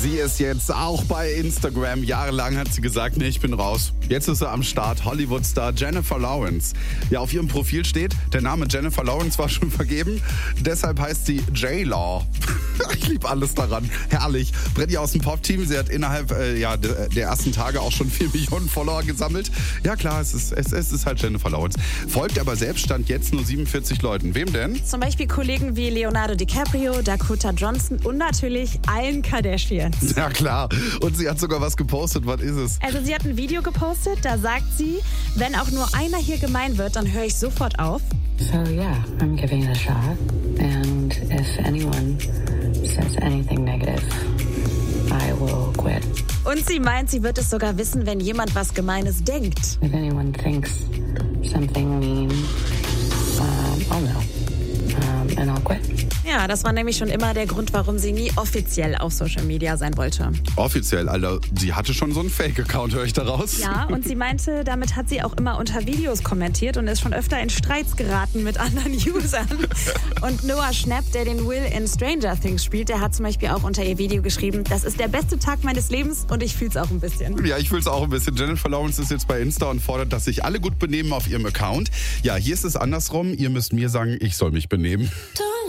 Sie ist jetzt auch bei Instagram. Jahrelang hat sie gesagt, nee, ich bin raus. Jetzt ist sie am Start. Hollywood-Star Jennifer Lawrence. Ja, auf ihrem Profil steht, der Name Jennifer Lawrence war schon vergeben. Deshalb heißt sie J-Law. Ich liebe alles daran. Herrlich. Brenny aus dem Pop-Team. Sie hat innerhalb der ersten Tage auch schon 4 Millionen Follower gesammelt. Ja klar, es ist halt Jennifer Lawrence. Folgt aber selbst Stand jetzt nur 47 Leuten. Wem denn? Zum Beispiel Kollegen wie Leonardo DiCaprio, Dakota Johnson und natürlich allen Kardashians. Ja klar. Und sie hat sogar was gepostet. Was ist es? Also sie hat ein Video gepostet, da sagt sie, wenn auch nur einer hier gemein wird, dann höre ich sofort auf. So yeah, I'm giving it a shot. And if anyone says anything negative, I will quit. Und sie meint, sie wird es sogar wissen, wenn jemand was Gemeines denkt. If anyone thinks something mean, I'll know. And I'll quit. Ja, das war nämlich schon immer der Grund, warum sie nie offiziell auf Social Media sein wollte. Offiziell, Alter. Sie hatte schon so einen Fake-Account, höre ich daraus. Ja, und sie meinte, damit hat sie auch immer unter Videos kommentiert und ist schon öfter in Streits geraten mit anderen Usern. Und Noah Schnapp, der den Will in Stranger Things spielt, der hat zum Beispiel auch unter ihr Video geschrieben, das ist der beste Tag meines Lebens und ich fühl's auch ein bisschen. Ja, ich fühl's auch ein bisschen. Jennifer Lawrence ist jetzt bei Insta und fordert, dass sich alle gut benehmen auf ihrem Account. Ja, hier ist es andersrum. Ihr müsst mir sagen, ich soll mich benehmen.